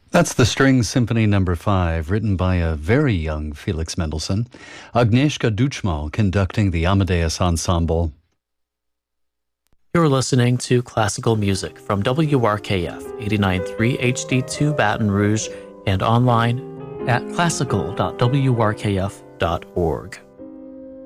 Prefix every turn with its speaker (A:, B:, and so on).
A: That's the String Symphony Number 5, written by a very young Felix Mendelssohn. Agnieszka Duchmal conducting the Amadeus Ensemble.
B: You're listening to classical music from WRKF 89.3 HD2 Baton Rouge and online at classical.wrkf.org.